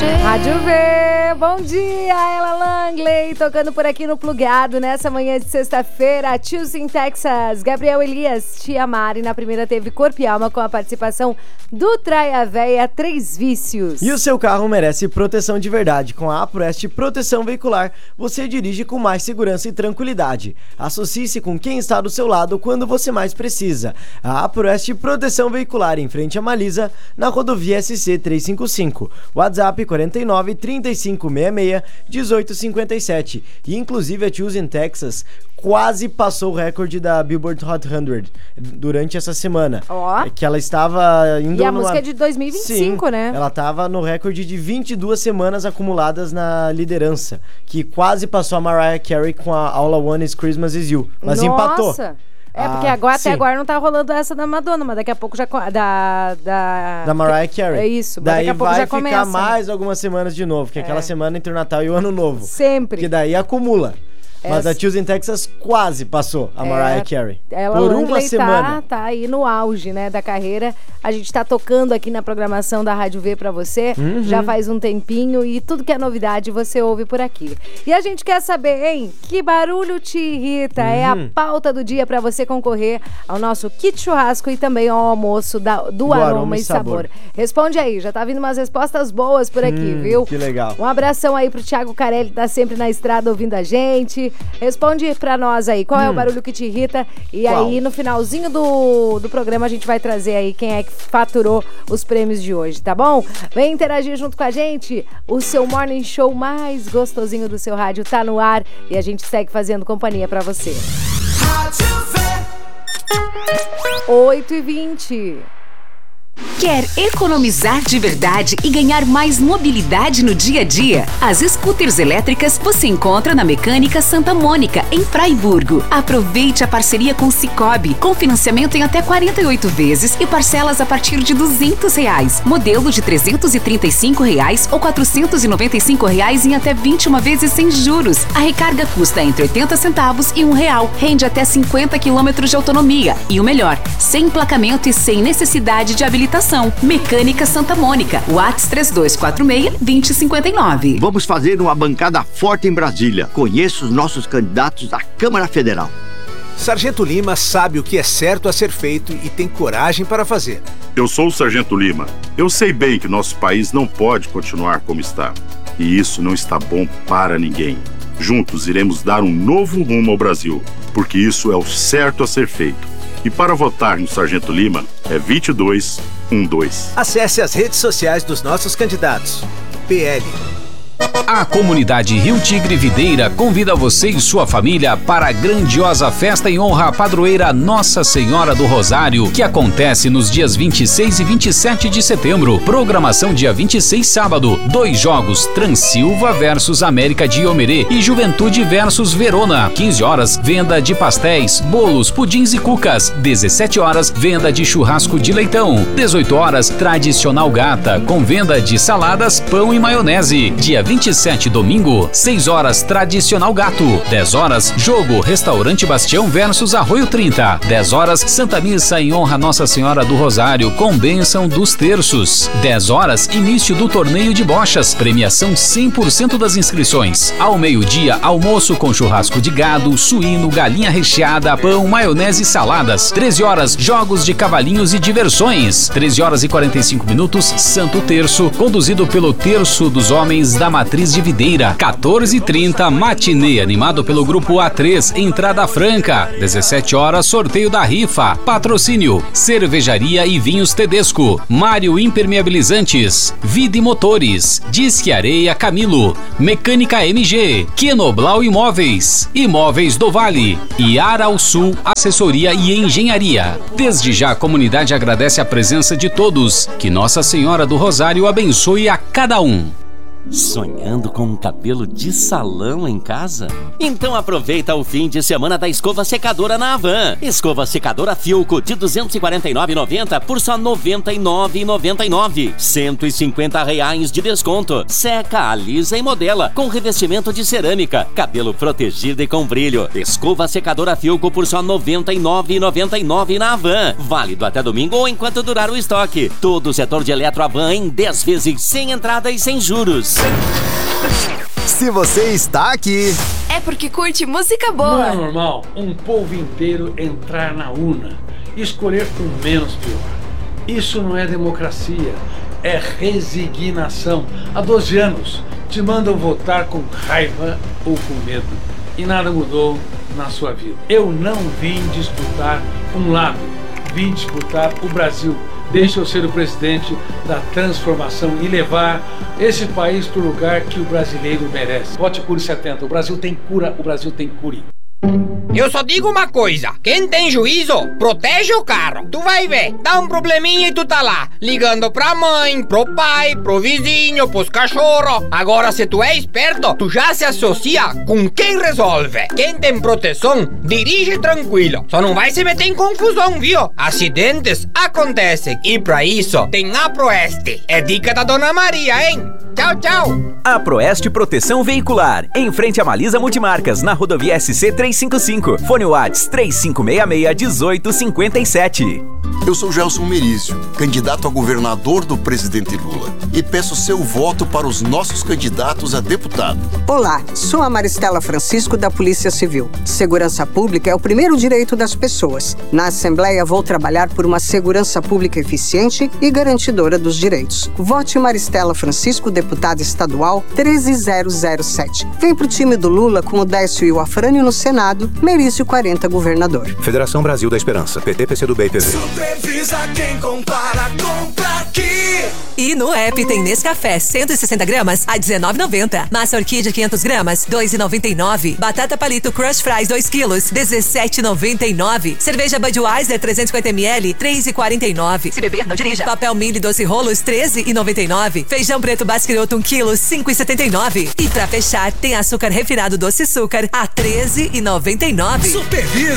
Rádio V, bom dia, Ella Langley, tocando por aqui no Plugado, nessa manhã de sexta-feira, Houston, Texas, Gabriel Elias, Tia Mari, na primeira teve Corpo e Alma com a participação do Traia Véia 3 Vícios. E o seu carro merece proteção de verdade, com a APROEST Proteção Veicular, você dirige com mais segurança e tranquilidade. Associe-se com quem está do seu lado quando você mais precisa. A APROEST Proteção Veicular, em frente a Malisa, na rodovia SC 355. WhatsApp 49 35 66 18 57. E inclusive a Houston, Texas, quase passou o recorde da Billboard Hot 100 durante essa semana. Ó. Que ela estava indo... E a música é de 2025, Sim, né? Ela estava no recorde de 22 semanas acumuladas na liderança, que quase passou a Mariah Carey com a All I Want Is Christmas Is You, mas empatou. Nossa! É, porque agora, até agora não tá rolando essa da Madonna, mas daqui a pouco já... Da Mariah Carey. É isso, mas daí daqui a pouco já vai ficar mais algumas semanas de novo, que é aquela semana entre o Natal e o Ano Novo. Sempre. Que daí acumula. Mas a Houston, Texas quase passou a Mariah Carey. Ela por uma semana. Tá aí no auge, né, da carreira. A gente tá tocando aqui na programação da Rádio V pra você. Já faz um tempinho e tudo que é novidade você ouve por aqui. E a gente quer saber, hein? Que barulho te irrita? É a pauta do dia pra você concorrer ao nosso kit churrasco e também ao almoço do Aroma e Sabor. Responde aí, já tá vindo umas respostas boas por aqui, viu? Que legal. Um abração aí pro Thiago Carelli, que tá sempre na estrada ouvindo a gente. Responde pra nós aí, qual é o barulho que te irrita? E aí, no finalzinho do programa, a gente vai trazer aí quem é que faturou os prêmios de hoje, tá bom? Vem interagir junto com a gente. O seu morning show mais gostosinho do seu rádio tá no ar e a gente segue fazendo companhia pra você. 8h20. Quer economizar de verdade e ganhar mais mobilidade no dia a dia? As scooters elétricas você encontra na Mecânica Santa Mônica, em Fraiburgo. Aproveite a parceria com o Sicoob, com financiamento em até 48 vezes e parcelas a partir de R$200. Modelo de R$335 ou R$495 em até 21 vezes sem juros. A recarga custa entre 80 centavos e R$1. Rende até 50 quilômetros de autonomia. E o melhor, sem emplacamento e sem necessidade de habilitação. Mecânica Santa Mônica, WhatsApp 3246-2059. Vamos fazer uma bancada forte em Brasília. Conheça os nossos candidatos à Câmara Federal. Sargento Lima sabe o que é certo a ser feito e tem coragem para fazer. Eu sou o Sargento Lima. Eu sei bem que nosso país não pode continuar como está. E isso não está bom para ninguém. Juntos iremos dar um novo rumo ao Brasil, porque isso é o certo a ser feito. E para votar no Sargento Lima, é 2212. Acesse as redes sociais dos nossos candidatos. PL. A comunidade Rio Tigre Videira convida você e sua família para a grandiosa festa em honra à padroeira Nossa Senhora do Rosário, que acontece nos dias 26 e 27 de setembro. Programação dia 26, sábado. 2 jogos, Transilva versus América de Iomerê e Juventude versus Verona. 15 horas, venda de pastéis, bolos, pudins e cucas. 17 horas, venda de churrasco de leitão. 18 horas, tradicional gata, com venda de saladas, pão e maionese. Dia 27, domingo, 6 horas, tradicional gato. 10 horas, jogo, restaurante Bastião versus Arroio 30. 10 horas, Santa Missa em honra a Nossa Senhora do Rosário, com bênção dos terços. 10 horas, início do torneio de bochas, premiação 100% das inscrições. Ao meio-dia, almoço com churrasco de gado, suíno, galinha recheada, pão, maionese e saladas. 13 horas, jogos de cavalinhos e diversões. 13 horas e 45 minutos, Santo Terço, conduzido pelo Terço dos Homens da Matriz de Videira. 14h30, matinê animado pelo grupo A3, entrada franca. 17 horas, sorteio da rifa. Patrocínio, Cervejaria e Vinhos Tedesco, Mário Impermeabilizantes, Vida e Motores, Disque Areia Camilo, Mecânica MG, Quenoblau Imóveis, Imóveis do Vale e Aral Sul Assessoria e Engenharia. Desde já a comunidade agradece a presença de todos. Que Nossa Senhora do Rosário abençoe a cada um. Sonhando com um cabelo de salão em casa? Então aproveita o fim de semana da escova secadora na Havan. Escova secadora Filco de R$ 249,90 por só R$ 99,99. R$ 150 de desconto. Seca, alisa e modela com revestimento de cerâmica. Cabelo protegido e com brilho. Escova secadora Filco por só R$ 99,99 na Havan. Válido até domingo ou enquanto durar o estoque. Todo o setor de eletro Havan em 10 vezes sem entrada e sem juros. Se você está aqui, é porque curte música boa. Não é normal um povo inteiro entrar na urna e escolher o menos pior. Isso não é democracia, é resignação. Há 12 anos te mandam votar com raiva ou com medo e nada mudou na sua vida. Eu não vim disputar um lado, vim disputar o Brasil. Deixa eu ser o presidente da transformação e levar esse país para o lugar que o brasileiro merece. Vote Cure 70. O Brasil tem cura, o Brasil tem cure. Eu só digo uma coisa, quem tem juízo, protege o carro. Tu vai ver, dá um probleminha e tu tá lá, ligando pra mãe, pro pai, pro vizinho, pros cachorros. Agora se tu é esperto, tu já se associa com quem resolve. Quem tem proteção, dirige tranquilo. Só não vai se meter em confusão, viu? Acidentes acontecem e pra isso tem a Proeste. É dica da Dona Maria, hein? Tchau, tchau. A Proeste Proteção Veicular, em frente a Malisa Multimarcas, na rodovia SC 355. Fone Whats 3566-1857. Eu sou Gelson Merizio, candidato a governador do presidente Lula, e peço seu voto para os nossos candidatos a deputado. Olá, sou a Maristela Francisco da Polícia Civil. Segurança pública é o primeiro direito das pessoas. Na Assembleia vou trabalhar por uma segurança pública eficiente e garantidora dos direitos. Vote Maristela Francisco, deputada estadual 13007. Vem pro time do Lula com o Décio e o Afrânio no Senado, Merizio 40 governador. Federação Brasil da Esperança, PT, PCdoB e PV. Supervisa quem compara, compra aqui. E no app tem Nescafé 160 gramas a R$19,90. Massa Orquídea 500 gramas, R$2,99. Batata Palito Crush Fries 2 quilos, R$17,99. Cerveja Budweiser 350 ml, R$3,49. Se beber, não dirija. Papel Mille 12 rolos, R$13,99. Feijão preto Basqueroto 1 quilo, R$5,79. E pra fechar, tem açúcar refinado doce açúcar a R$13,99. Supervisa.